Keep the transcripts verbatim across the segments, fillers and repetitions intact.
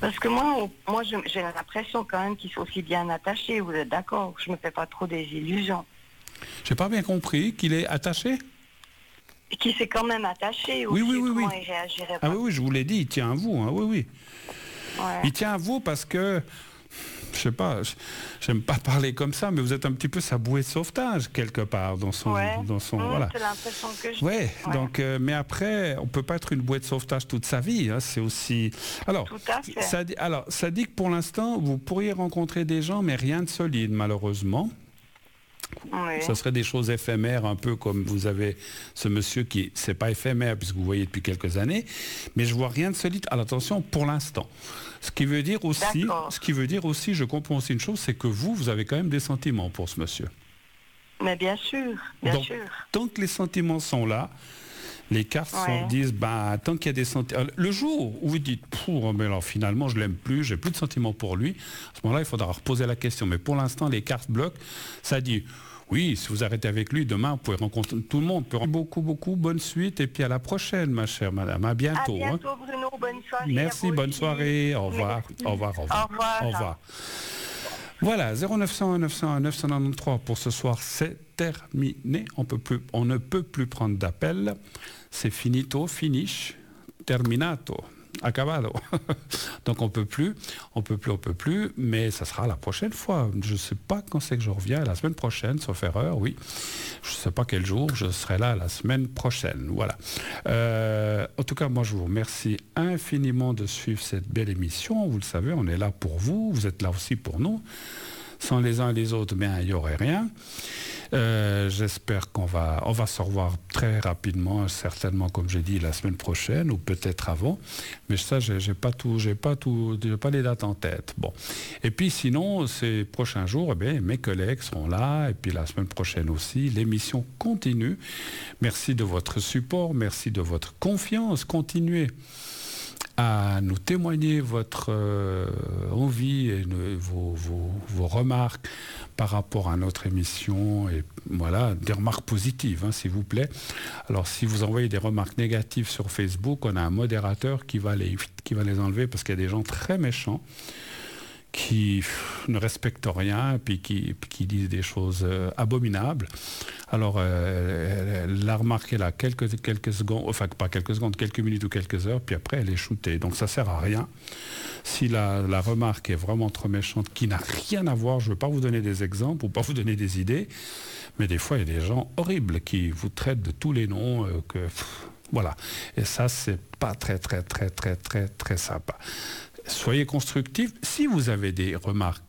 Parce que moi, moi je- j'ai l'impression quand même qu'ils sont aussi bien attachés, vous êtes d'accord? Je me fais pas trop des illusions. J'ai pas bien compris qu'il est attaché. Et qu'il s'est quand même attaché Oui, aussi, oui, oui, oui. autrement il réagirait Ah pas. oui, oui, je vous l'ai dit, il tient à vous, hein, oui, oui. Ouais. Il tient à vous parce que, je sais pas, je- j'aime pas parler comme ça, mais vous êtes un petit peu sa bouée de sauvetage quelque part dans son, Ouais. dans son, Mmh, voilà. c'est l'impression que j'ai. Ouais, Ouais. donc, euh, mais après, on peut pas être une bouée de sauvetage toute sa vie. Hein, c'est aussi. Alors, Tout à fait. ça, dit- alors, ça dit que pour l'instant, vous pourriez rencontrer des gens, mais rien de solide, malheureusement. Oui. Ce serait des choses éphémères, un peu comme vous avez ce monsieur qui, c'est pas éphémère puisque vous voyez depuis quelques années, mais je vois rien de solide. Alors attention, pour l'instant. Ce qui veut dire aussi, D'accord. ce qui veut dire aussi, je comprends aussi une chose, c'est que vous, vous avez quand même des sentiments pour ce monsieur. Mais bien sûr, bien Donc, sûr. tant que les sentiments sont là, les cartes Ouais. sont, disent, bah, tant qu'il y a des sentiments. Le jour où vous dites, Pouh, mais alors finalement, je l'aime plus, j'ai plus de sentiments pour lui, à ce moment-là, il faudra reposer la question. Mais pour l'instant, les cartes bloquent. Ça dit, oui, si vous arrêtez avec lui, demain, vous pouvez rencontrer tout le monde. Beaucoup, beaucoup, bonne suite. Et puis à la prochaine, ma chère madame. À bientôt. À bientôt, hein. Bruno. Bonne soirée. Merci, à vous bonne aussi. soirée. Au revoir. Merci. Au revoir, au revoir. Au revoir. Au revoir. Voilà, zéro neuf cent un neuf cent un neuf cent quatre-vingt-treize pour ce soir, c'est terminé. On, peut plus, on ne peut plus prendre d'appel. C'est finito, finish, terminato, acabado. Donc on peut plus, on peut plus, on peut plus, mais ça sera la prochaine fois. Je ne sais pas quand c'est que je reviens, la semaine prochaine, sauf erreur, oui. Je ne sais pas quel jour, je serai là la semaine prochaine. Voilà. Euh, en tout cas, moi je vous remercie infiniment de suivre cette belle émission. Vous le savez, on est là pour vous, vous êtes là aussi pour nous. Sans les uns et les autres, bien, il n'y aurait rien. Euh, j'espère qu'on va, on va se revoir très rapidement, certainement, comme j'ai dit, la semaine prochaine, ou peut-être avant. Mais ça, j'ai, j'ai pas tout, j'ai pas tout, j'ai pas les dates en tête. Bon. Et puis, sinon, ces prochains jours, eh bien, mes collègues seront là, et puis la semaine prochaine aussi. L'émission continue. Merci de votre support, merci de votre confiance. Continuez à nous témoigner votre euh, envie et ne, vos, vos, vos remarques par rapport à notre émission, et voilà, des remarques positives, hein, s'il vous plaît. Alors, si vous envoyez des remarques négatives sur Facebook, on a un modérateur qui va les, qui va les enlever parce qu'il y a des gens très méchants qui pff, ne respectent rien, puis qui, qui disent des choses euh, abominables. Alors, euh, elle, elle l'a remarqué là quelques, quelques secondes, enfin pas quelques secondes, quelques minutes ou quelques heures, puis après elle est shootée. Donc ça sert à rien. Si la, la remarque est vraiment trop méchante, qui n'a rien à voir, je ne veux pas vous donner des exemples ou pas vous donner des idées, mais des fois il y a des gens horribles qui vous traitent de tous les noms, euh, que pff, voilà. Et ça, c'est pas très très très très très très sympa. Soyez constructifs. Si vous avez des remarques,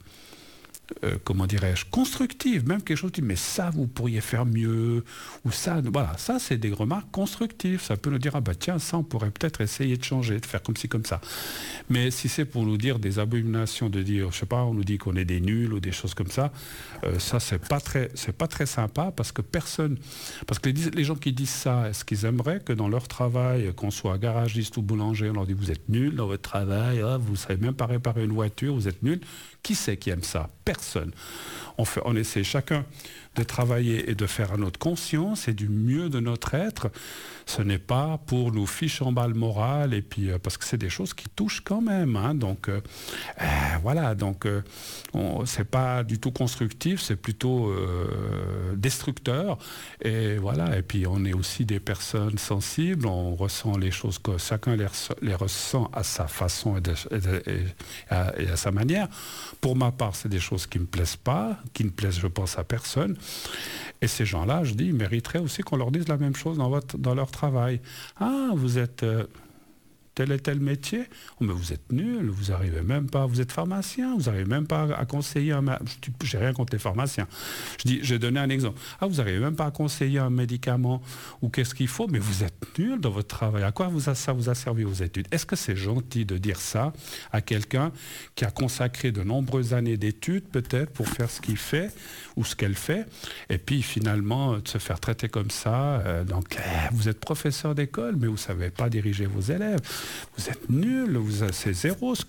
euh, comment dirais-je, constructives, même quelque chose qui dit, mais ça, vous pourriez faire mieux, ou ça, voilà, ça, c'est des remarques constructives. Ça peut nous dire, ah bah tiens, ça, on pourrait peut-être essayer de changer, de faire comme ci, comme ça. Mais si c'est pour nous dire des abominations, de dire, je sais pas, on nous dit qu'on est des nuls ou des choses comme ça, euh, ça, c'est pas très, c'est pas très sympa, parce que personne, parce que les, les gens qui disent ça, est-ce qu'ils aimeraient que dans leur travail, qu'on soit garagiste ou boulanger, on leur dit, vous êtes nuls dans votre travail, ah, vous savez même pas réparer une voiture, vous êtes nuls. Qui c'est qui aime ça? Personne. On, fait, on essaie chacun de travailler et de faire à notre conscience et du mieux de notre être. Ce n'est pas pour nous ficher en balle morale, et puis euh, parce que c'est des choses qui touchent quand même. Hein, donc euh, euh, voilà, donc euh, on, c'est pas du tout constructif, c'est plutôt euh, destructeur. Et voilà, et puis on est aussi des personnes sensibles, on ressent les choses que chacun les, les ressent à sa façon et, de, et, de, et, à, et à sa manière. Pour ma part, c'est des choses qui ne me plaisent pas, qui ne plaisent, je pense, à personne. Et ces gens-là, je dis, ils mériteraient aussi qu'on leur dise la même chose dans, votre, dans leur travail. Ah, vous êtes euh, tel et tel métier, oh, mais vous êtes nul, vous n'arrivez même pas, vous êtes pharmacien, vous n'arrivez même pas à conseiller un... J'ai rien contre les pharmaciens. Je dis, j'ai donné un exemple. Ah, vous n'arrivez même pas à conseiller un médicament ou qu'est-ce qu'il faut, mais vous êtes nul dans votre travail. À quoi vous a, ça vous a servi vos études? Est-ce que c'est gentil de dire ça à quelqu'un qui a consacré de nombreuses années d'études, peut-être, pour faire ce qu'il fait ou ce qu'elle fait, et puis finalement de se faire traiter comme ça, euh, donc euh, vous êtes professeur d'école, mais vous ne savez pas diriger vos élèves, vous êtes nul, vous, c'est zéro,